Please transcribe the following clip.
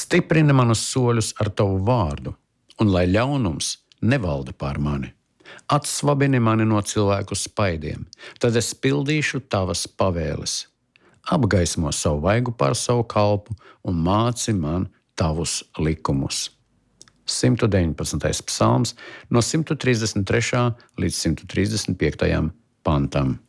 Stiprini manus soļus ar tavu vārdu, un lai ļaunums nevalda pār mani. Atsvabini mani no cilvēku spaidiem, tad es pildīšu tavas pavēles. Apgaismo savu vaigu pār savu kalpu un māci man tavus likumus. 119. psalms no 133. līdz 135. pantam.